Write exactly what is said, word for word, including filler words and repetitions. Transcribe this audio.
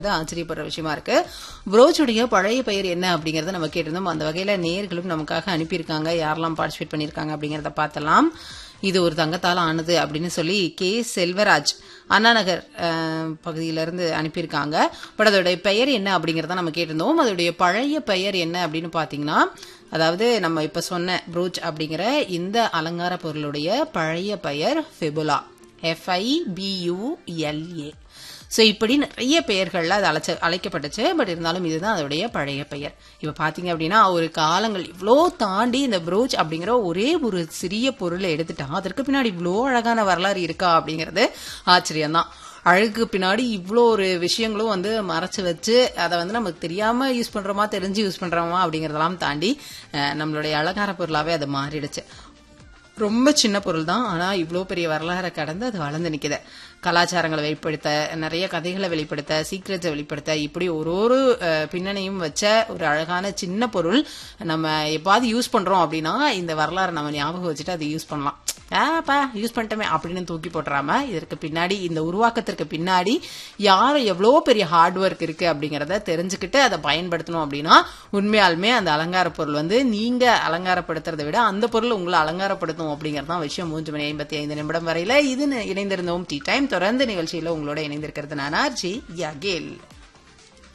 ஆச்சரியப்படுற விஷயமா இருக்கு. ப்ரோச்சுடைய பழைய பெயர் என்ன அப்படிங்கறத நம்ம கேட்டிருந்தோம். அந்த வகையில நேயர்களும் நமக்காக அனுப்பியிருக்காங்க. யாரெல்லாம் பார்ட்டிசிபேட் பண்ணிருக்காங்க அப்படிங்கறத பார்த்தலாம். இது ஒரு தங்கத்தால் ஆனது அப்படின்னு சொல்லி கே செல்வராஜ் அண்ணா நகர் பகுதியிலிருந்து அனுப்பியிருக்காங்க. பட் அதோடைய பெயர் என்ன அப்படிங்கறத நம்ம கேட்டிருந்தோம். அதோடைய பழைய பெயர் என்ன அப்படின்னு பாத்தீங்கன்னா, அதாவது நம்ம இப்ப சொன்ன ப்ரோச் அப்படிங்கிற இந்த அலங்கார பொருளுடைய பழைய பெயர் ஃபிபுலா, F I P U L A. So இப்படி நிறைய பெயர்கள்ல அது அழைச்ச அழைக்கப்பட்டுச்சு. பட் இருந்தாலும் இதுதான் அதோடைய பழைய பெயர். இப்போ பார்த்தீங்க அப்படின்னா ஒரு காலங்கள் இவ்வளோ தாண்டி இந்த ப்ரோச் அப்படிங்கிற ஒரே ஒரு சிறிய பொருளை எடுத்துட்டா அதற்கு பின்னாடி இவ்வளோ அழகான வரலாறு இருக்கா அப்படிங்கிறது ஆச்சரியம்தான். அழகுக்கு பின்னாடி இவ்வளோ ஒரு விஷயங்களும் வந்து மறைச்சு வச்சு அதை வந்து நமக்கு தெரியாம யூஸ் பண்றோமா தெரிஞ்சு யூஸ் பண்றோமா அப்படிங்கறதெல்லாம் தாண்டி நம்மளுடைய அலங்கார பொருளாவே அது மாறிடுச்சு. ரொம்ப சின்ன பொருள் தான், ஆனா இவ்வளோ பெரிய வரலாறை கடந்து அது வளர்ந்து நிக்குது. கலாச்சாரங்களை வெளிப்படுத்த, நிறைய கதைகளை வெளிப்படுத்த, சீக்ரெட்ஸை வெளிப்படுத்த, இப்படி ஒரு ஒரு பின்னணியும் வச்ச ஒரு அழகான சின்ன பொருள் நம்ம எப்பாவது யூஸ் பண்றோம் அப்படின்னா இந்த வரலாறை நம்ம ஞாபகம் வச்சுட்டு அதை யூஸ் பண்ணலாம். ஆப்பா யூஸ் பண்ணிட்டோமே அப்படின்னு தூக்கி போட்டுறாம இதற்கு பின்னாடி இந்த உருவாக்கத்திற்கு பின்னாடி யாரும் எவ்வளோ பெரிய ஹார்ட் ஒர்க் இருக்கு அப்படிங்கறத தெரிஞ்சுக்கிட்டு அதை பயன்படுத்தணும் அப்படின்னா உண்மையாலுமே அந்த அலங்கார பொருள் வந்து நீங்க அலங்காரப்படுத்துறதை விட அந்த பொருள் உங்களை அலங்காரப்படுத்தும் அப்படிங்கறதான் விஷயம். மூன்று மணி ஐம்பத்தி ஐந்து நிமிடம் வரையில இது இணைந்திருந்தோம் டீ டைம். தொடர்ந்து நிகழ்ச்சியில உங்களோட இணைந்திருக்கிறது நான் ஆர்ஜி யாகேல்.